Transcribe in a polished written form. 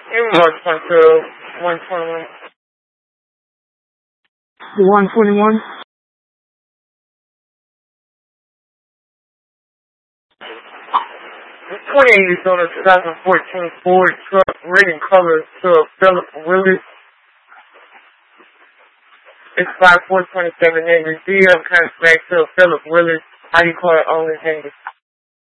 March 22, 121. 121. 28 is on a 2014 Ford truck, red in color, to Philip Willis. It's 5427 Navy. DM comes back to Philip Willis. How you call it on his handy?